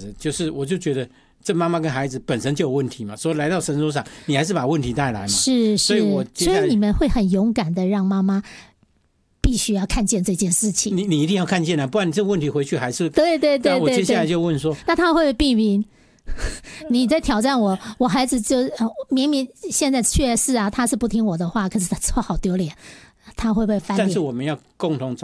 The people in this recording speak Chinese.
的，就是我就觉得这妈妈跟孩子本身就有问题嘛，所以来到神桌上，你还是把问题带来嘛。 是， 所以你们会很勇敢的让妈妈必须要看见这件事情。 你一定要看见啊，不然你这问题回去还是对。 我接下来就问说， 那他会不会避免？你在挑战我孩子就明明现在确实啊，他是不听我的话，可是他说好丢脸，他会不会翻脸？ 但是我们要共同找